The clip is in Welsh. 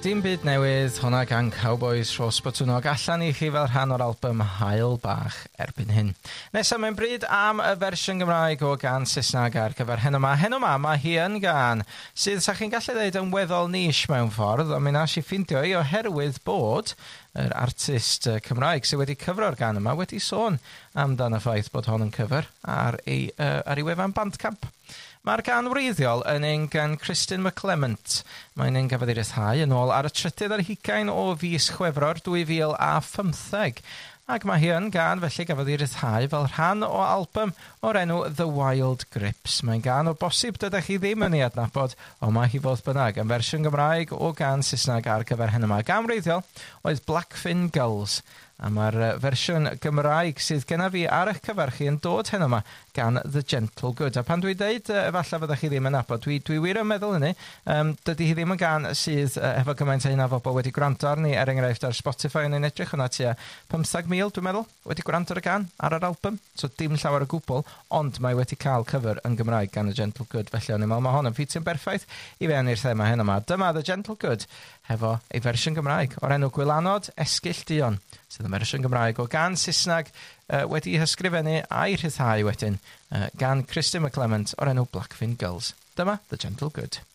Dim byd newydd, hwnna gan Cowboys Rhos Botwnog allan i chi fel rhan o'r album Haul Bach erbyn hyn. Nesaf mae'n bryd am y fersiwn Gymraeg o gan Saesneg ar gyfer heno ma. Heno ma, mae hi yn gan sydd, sa chi'n gallu dweud, yn weddol niche mewn ffordd, ond mi nas i ffindio i oherwydd bod yr artist Cymraeg sydd wedi cyfro'r gan yma wedi sôn amdan y ffaith bod hon yn cyfer ar ei wefan Bandcamp. Mae'r gan wreiddiol yn un gan Kristyn McClement. Mae'n un gafodd ei ryddhau yn ôl ar y 3 ar hugain o fis Chwefror 2015. Ac mae hi yn gan felly gafodd ei ryddhau fel rhan o album o'r enw The Wild Grips. Mae'n gan o bosib dydych chi ddim yn ei adnabod, ond mae hi fodd bynnag yn fersiwn Gymraeg o gan Saesneg ar gyfer hyn yma. Gan wreiddiol oedd Blackfin Gulls. A mae'r fersiwn Gymraeg sydd genna fi ar eich cyfarchu yn dod heno yma gan The Gentle Good. A pan dwi'n deud, efallai fyddwch chi ddim yn nabod, dwi wir yn meddwl hynny, dydy hi ddim yn gan sydd efo gymaint a hynna bobl wedi gwrando arni, enghraifft ar Spotify yn ein edrych hwnna tua 15,000, dwi'n meddwl, wedi gwrando ar y gan ar yr album, so dim llawer o gwbl, ond mae wedi cael cyfer yn Gymraeg gan The Gentle Good, felly o'n i'n meddwl mae hon yn ffitio'n berffaith i fewn i'r thema heno yma. Dyma The Gentle Good hefo ei fersiwn Gymraeg o'r enw Gwylanod Esgyll Dion, sydd yn fersiwn Gymraeg o gan Saesneg wedi hysgrifennu a'i rhyddhau wedyn gan Kristyn McClement o'r enw Blackfin Gulls. Dyma The Gentle Good.